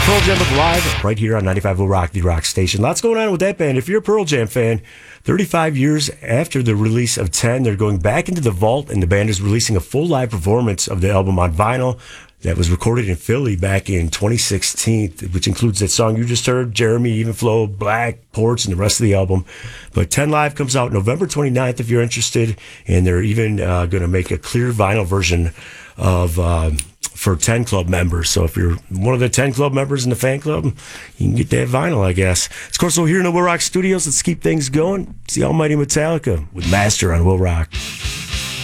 Pearl Jam with Live right here on 95 Will Rock, the rock station. Lots going on with that band. If you're a Pearl Jam fan, 35 years after the release of 10, they're going back into the vault, and the band is releasing a full live performance of the album on vinyl that was recorded in Philly back in 2016, which includes that song you just heard, Jeremy, Even Flow, Black, Ports, and the rest of the album. But 10 Live comes out November 29th if you're interested, and they're even going to make a clear vinyl version of for 10 Club members. So if you're one of the 10 Club members in the fan club, you can get that vinyl, I guess. Of course, we're here in the Will Rock Studios. Let's keep things going. It's the almighty Metallica with Master on Will Rock.